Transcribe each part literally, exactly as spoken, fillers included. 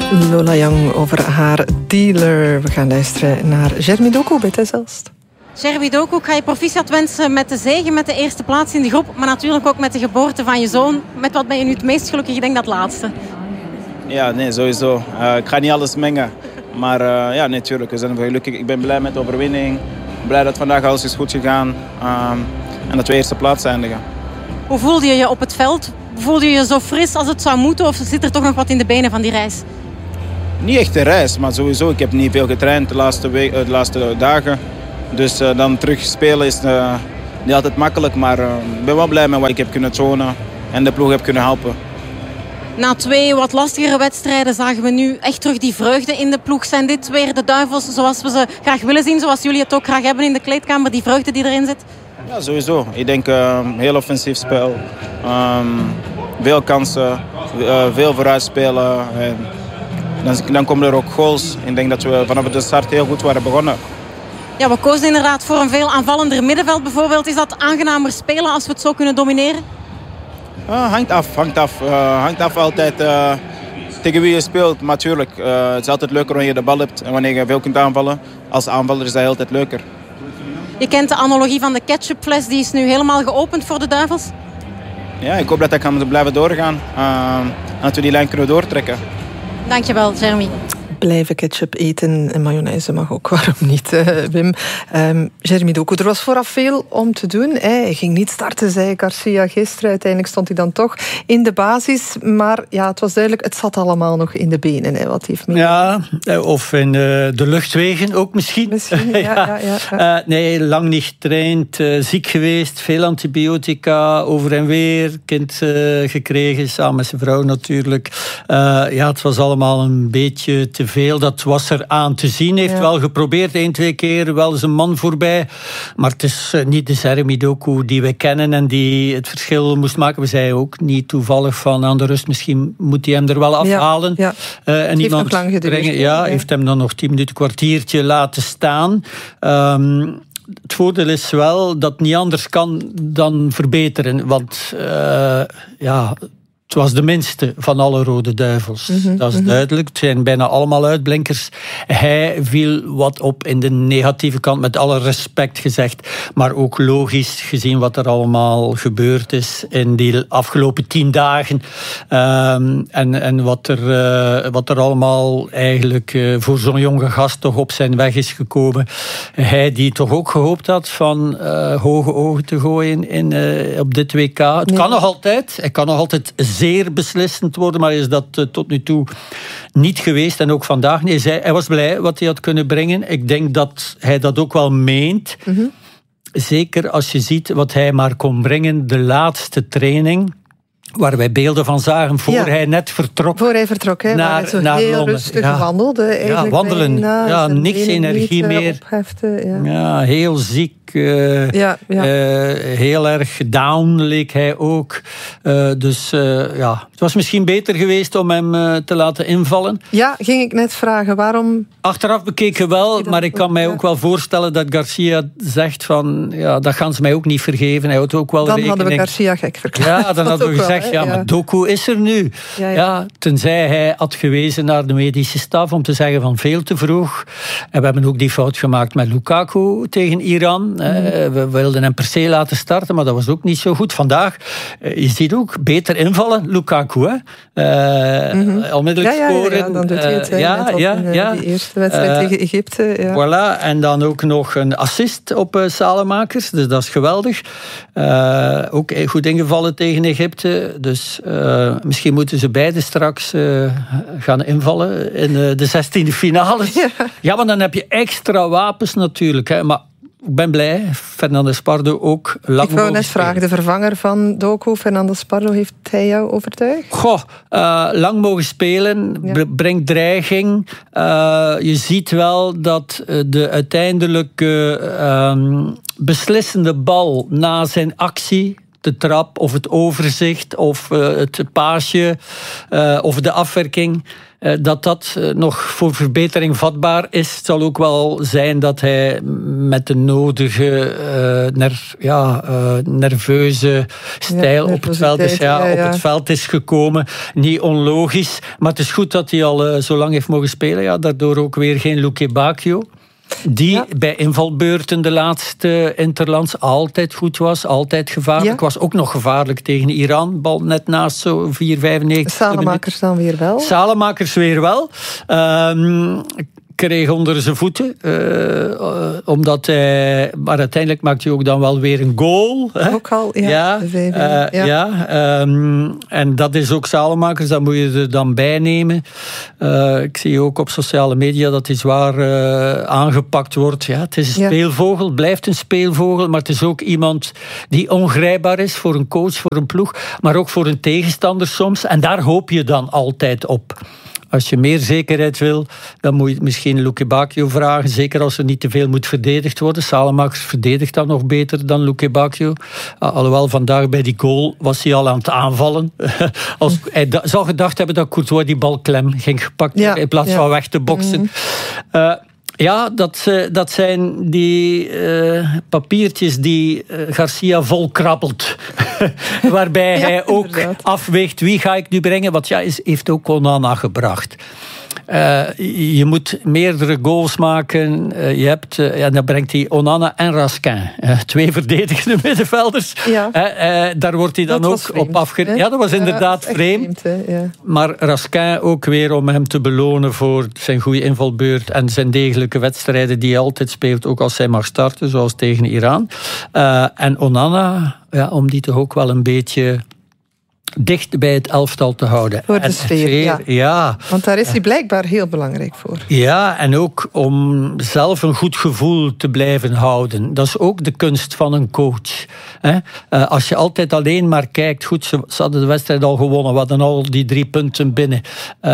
Lola Young over haar dealer. We gaan luisteren naar Jeremy Doku bij Tessast. Jeremy Doku, ik ga je proficiat wensen met de zege, met de eerste plaats in de groep, maar natuurlijk ook met de geboorte van je zoon. Met wat ben je nu het meest gelukkig? Ik denk dat laatste. Ja, nee, sowieso. Uh, ik ga niet alles mengen. Maar uh, ja, natuurlijk, we zijn gelukkig. Ik ben blij met de overwinning. Blij dat vandaag alles is goed gegaan. Um, en dat we eerste plaats eindigen. Hoe voelde je je op het veld? Voelde je je zo fris als het zou moeten? Of zit er toch nog wat in de benen van die reis? Niet echt de reis, maar sowieso. Ik heb niet veel getraind de laatste, week, de laatste dagen. Dus uh, dan terug spelen is uh, niet altijd makkelijk. Maar uh, ik ben wel blij met wat ik heb kunnen tonen. En de ploeg heb kunnen helpen. Na twee wat lastigere wedstrijden zagen we nu echt terug die vreugde in de ploeg. Zijn dit weer de Duivels zoals we ze graag willen zien? Zoals jullie het ook graag hebben in de kleedkamer? Die vreugde die erin zit? Ja, sowieso. Ik denk uh, heel offensief spel. Um, veel kansen. Uh, veel vooruitspelen. En dan, dan komen er ook goals. Ik denk dat we vanaf de start heel goed waren begonnen. Ja, we kozen inderdaad voor een veel aanvallender middenveld bijvoorbeeld. Is dat aangenamer spelen als we het zo kunnen domineren? Uh, hangt af, hangt af. Uh, hangt af altijd uh, tegen wie je speelt. Maar natuurlijk, uh, het is altijd leuker wanneer je de bal hebt en wanneer je veel kunt aanvallen. Als aanvaller is dat altijd leuker. Je kent de analogie van de ketchupfles, die is nu helemaal geopend voor de Duivels? Ja, ik hoop dat dat kan blijven doorgaan. Uh, en dat we die lijn kunnen doortrekken. Dankjewel, Jeremy. Blijven ketchup eten en mayonaise mag ook, waarom niet, uh, Wim? Um, Jeremy Doku, er was vooraf veel om te doen. Hè. Hij ging niet starten, zei Garcia gisteren. Uiteindelijk stond hij dan toch in de basis. Maar ja, het was duidelijk, het zat allemaal nog in de benen. Hè, wat heeft mee... Ja, of in uh, de luchtwegen ook misschien. Misschien, ja. ja, ja, ja. Uh, nee, lang niet getraind, uh, ziek geweest, veel antibiotica, over en weer, kind uh, gekregen, samen met zijn vrouw natuurlijk. Uh, ja, het was allemaal een beetje te veel. Dat was er aan te zien. Heeft ja. wel geprobeerd, één, twee keer, wel eens een man voorbij. Maar het is niet de Jeremy Doku die we kennen en die het verschil moest maken. We zeiden ook niet toevallig van aan de rust, misschien moet hij hem er wel afhalen. Ja, ja. Uh, en iemand lang geduurd, brengen. Ja, ja, heeft hem dan nog tien minuten, kwartiertje laten staan. Um, Het voordeel is wel dat het niet anders kan dan verbeteren. Want uh, ja... het was de minste van alle Rode Duivels. Mm-hmm, dat is mm-hmm. duidelijk. Het zijn bijna allemaal uitblinkers. Hij viel wat op in de negatieve kant, met alle respect gezegd. Maar ook logisch, gezien wat er allemaal gebeurd is in die afgelopen tien dagen. Um, en en wat, er, uh, wat er allemaal eigenlijk uh, voor zo'n jonge gast toch op zijn weg is gekomen. Hij die toch ook gehoopt had van uh, hoge ogen te gooien in, uh, op dit W K. Het nee. kan nog altijd. Hij kan nog altijd zeer beslissend worden, maar is dat uh, tot nu toe niet geweest. En ook vandaag niet. Hij, hij was blij wat hij had kunnen brengen. Ik denk dat hij dat ook wel meent. Mm-hmm. Zeker als je ziet wat hij maar kon brengen. De laatste training, waar wij beelden van zagen voor ja. hij net vertrok. Voor hij vertrok, hè, naar, waar hij zo naar heel Londen. rustig ja. wandelde. Ja, wandelen. Ja, niks energie niet, meer. Ophefte, ja. ja, heel ziek. Uh, ja, ja. Uh, heel erg down leek hij ook. Uh, dus uh, ja, het was misschien beter geweest om hem uh, te laten invallen. Ja, ging ik net vragen. Waarom... Achteraf bekeken wel, maar ik kan ook, mij ja. ook wel voorstellen dat Garcia zegt van, ja, dat gaan ze mij ook niet vergeven. Hij houdt ook wel dan rekening. hadden we Garcia gek verklaard. Ja, dan hadden we gezegd, wel, ja, ja, maar Doku is er nu. Ja, ja. Ja, tenzij hij had gewezen naar de medische staf om te zeggen van veel te vroeg. En we hebben ook die fout gemaakt met Lukaku tegen Iran. Mm. Uh, we wilden hem per se laten starten, maar dat was ook niet zo goed. Vandaag, uh, je ziet ook, beter invallen, Lukaku. Hè? Uh, mm-hmm. Onmiddellijk ja, ja, scoren. Ja, ja, dan doet hij het. Uh, ja, op, ja, uh, ja. Die eerste wedstrijd uh, tegen Egypte. Ja. Voilà, en dan ook nog een assist op uh, Salemakers. Dus dat is geweldig. Uh, ook goed ingevallen tegen Egypte. Dus uh, misschien moeten ze beide straks uh, gaan invallen in uh, de zestiende finales. Ja. ja, maar dan heb je extra wapens natuurlijk. Hè. Maar ik ben blij. Fernandes Pardo ook lang. Ik wou net vragen, de vervanger van Doku, Fernandes Pardo, heeft hij jou overtuigd? Goh, uh, lang mogen spelen, ja. brengt dreiging. Uh, je ziet wel dat de uiteindelijke uh, um, beslissende bal na zijn actie, de trap of het overzicht of uh, het paasje uh, of de afwerking. Uh, dat dat uh, nog voor verbetering vatbaar is. Het zal ook wel zijn dat hij met de nodige uh, ner, ja, uh, nerveuze stijl ja, op, het veld is, ja, ja, ja. op het veld is gekomen. Niet onlogisch. Maar het is goed dat hij al uh, zo lang heeft mogen spelen. Ja, daardoor ook weer geen Luque Bacchio. Die ja. bij invalbeurten de laatste interlands altijd goed was. Altijd gevaarlijk. Ja. Was ook nog gevaarlijk tegen Iran. Bal net naast zo vier vijfennegentig. Salemakers dan weer wel. Salemakers weer wel. Um, kreeg onder zijn voeten. Uh, uh, omdat hij... Maar uiteindelijk maakt hij ook dan wel weer een goal. Hè? Ook al, ja. Ja, uh, ja. ja um, en dat is ook Salemakers. Dat moet je er dan bij nemen. Uh, ik zie ook op sociale media dat hij zwaar uh, aangepakt wordt. Ja, het is een ja. speelvogel. Het blijft een speelvogel. Maar het is ook iemand die ongrijpbaar is voor een coach, voor een ploeg. Maar ook voor een tegenstander soms. En daar hoop je dan altijd op. Als je meer zekerheid wil, dan moet je misschien Luque Bacchio vragen. Zeker als er niet te veel moet verdedigd worden. Salemakers verdedigt dan nog beter dan Luque Bacchio. Alhoewel, vandaag bij die goal was hij al aan het aanvallen. Als, hij da- zou gedacht hebben dat Courtois die bal klem ging gepakt ja, in plaats ja. van weg te boksen. Mm-hmm. Uh, Ja, dat, dat zijn die uh, papiertjes die uh, Garcia volkrabbelt. Waarbij ja, hij ook inderdaad. afweegt, wie ga ik nu brengen? Want ja, is, heeft ook Onana gebracht. Uh, je moet meerdere goals maken. Uh, je hebt, uh, ja, dan brengt hij Onana en Raskin. Uh, twee verdedigende middenvelders. Ja. Uh, uh, daar wordt hij dan dat ook op afgereden. Ja, dat was inderdaad ja, vreemd. vreemd ja. Maar Raskin ook weer om hem te belonen voor zijn goede invalbeurt en zijn degelijke wedstrijden die hij altijd speelt, ook als hij mag starten, zoals tegen Iran. Uh, en Onana, ja, om die toch ook wel een beetje dicht bij het elftal te houden. Voor de sfeer, sfeer ja. ja. Want daar is hij blijkbaar heel belangrijk voor. Ja, en ook om zelf een goed gevoel te blijven houden. Dat is ook de kunst van een coach. He? Uh, als je altijd alleen maar kijkt, goed, ze, ze hadden de wedstrijd al gewonnen, we hadden al die drie punten binnen. Uh,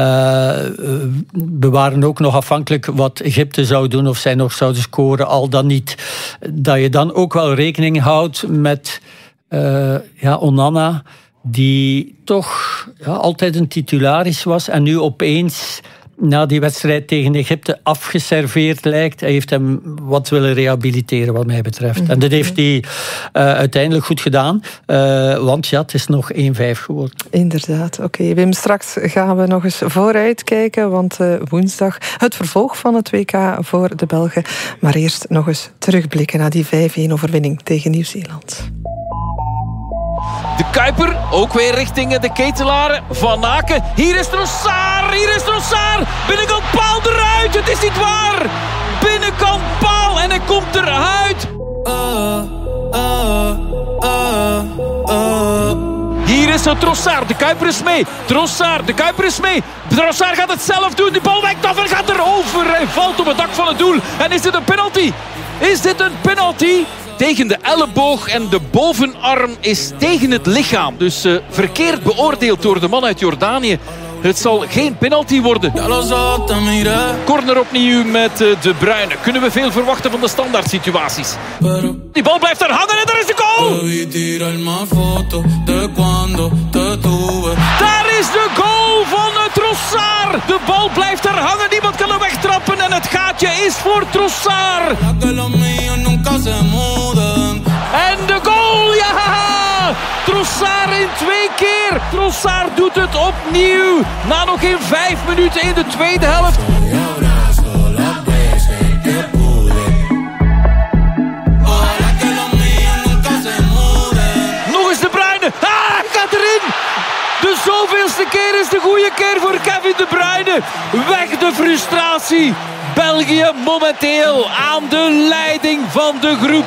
we waren ook nog afhankelijk wat Egypte zou doen, of zij nog zouden scoren, al dan niet. Dat je dan ook wel rekening houdt met uh, ja, Onana, die toch ja, altijd een titularis was en nu opeens na die wedstrijd tegen Egypte afgeserveerd lijkt. Hij heeft hem wat willen rehabiliteren wat mij betreft. Mm-hmm. En dat heeft hij uh, uiteindelijk goed gedaan. Uh, want ja, het is nog één vijf geworden. Inderdaad. Oké, okay, Wim, straks gaan we nog eens vooruitkijken. Want uh, woensdag het vervolg van het W K voor de Belgen. Maar eerst nog eens terugblikken naar die vijf-een overwinning tegen Nieuw-Zeeland. De Kuiper, ook weer richting de ketelaren. Van Aken, hier is Trossard, hier is Trossard. Binnenkant paal eruit, het is niet waar. Binnenkant paal en hij komt eruit. Uh, uh, uh, uh. Hier is het Trossard, de Kuiper is mee. Trossard, de Kuiper is mee. Trossard gaat het zelf doen, de bal wijkt af en gaat erover. Hij valt op het dak van het doel. En is dit een penalty? Is dit een penalty? Tegen de elleboog en de bovenarm is tegen het lichaam. Dus uh, verkeerd beoordeeld door de man uit Jordanië. Het zal geen penalty worden. Corner opnieuw met uh, De Bruyne. Kunnen we veel verwachten van de standaard situaties. Die bal blijft er hangen en daar is de goal! Daar is de goal van uh, Trossard. De bal blijft er hangen, niemand kan hem wegtrappen. En het gaatje is voor Trossard. En de goal, ja! Trossard in twee keer. Trossard doet het opnieuw. Na nog geen vijf minuten in de tweede helft. Nog eens De Bruyne. Ah, hij gaat erin. De zoveelste keer is de goede keer voor Kevin De Bruyne. Weg de frustratie. België momenteel aan de leiding van de groep.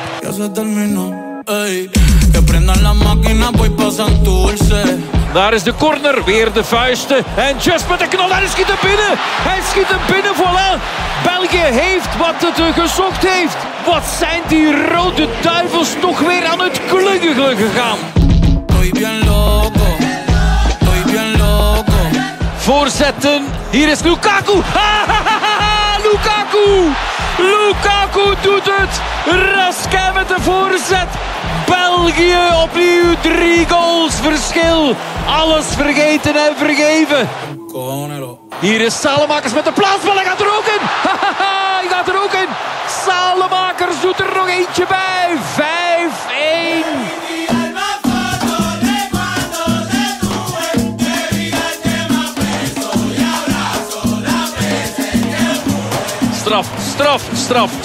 Daar is de corner, weer de vuisten. En Just met de knal, hij schiet hem binnen. Hij schiet hem binnen, voilà. België heeft wat het gezocht heeft. Wat zijn die rode duivels toch weer aan het klungelen gegaan. Voorzetten, hier is Lukaku. Lukaku! Lukaku doet het! Raskin met de voorzet. België opnieuw drie goals verschil. Alles vergeten en vergeven. Hier is Salemakers met de plaatsbal. Hij gaat er ook in. Hij gaat er ook in. Salemakers doet er nog eentje bij. vijf één. Straf, straf, straf,